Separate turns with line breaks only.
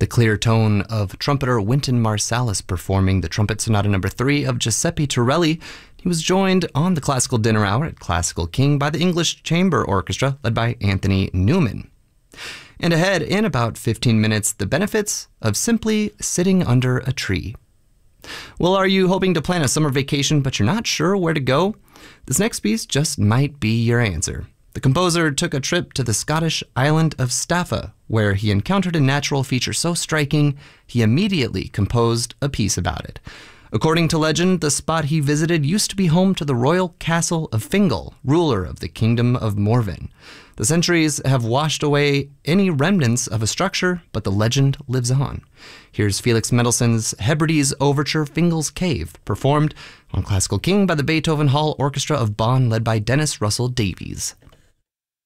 The clear tone of trumpeter Wynton Marsalis performing the Trumpet Sonata No. 3 of Giuseppe Torelli. He was joined on the Classical Dinner Hour at Classical King by the English Chamber Orchestra, led by Anthony Newman. And ahead, in about 15 minutes, the benefits of simply sitting under a tree. Well, are you hoping to plan a summer vacation, but you're not sure where to go? This next piece just might be your answer. The composer took a trip to the Scottish island of Staffa, where he encountered a natural feature so striking, he immediately composed a piece about it. According to legend, the spot he visited used to be home to the royal castle of Fingal, ruler of the kingdom of Morven. The centuries have washed away any remnants of a structure, but the legend lives on. Here's Felix Mendelssohn's Hebrides Overture Fingal's Cave, performed on Classical King by the Beethoven Hall Orchestra of Bonn, led by Dennis Russell Davies.